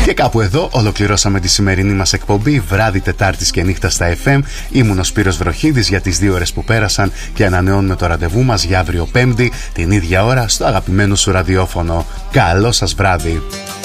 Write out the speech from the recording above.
Και κάπου εδώ ολοκληρώσαμε τη σημερινή μας εκπομπή, βράδυ Τετάρτης και νύχτα στα FM. Ήμουν ο Σπύρος Βροχίδης για τις 2 ώρες που πέρασαν και ανανεώνουμε το ραντεβού μας για αύριο Πέμπτη την ίδια ώρα στο αγαπημένο σου ραδιόφωνο. Καλό σας βράδυ.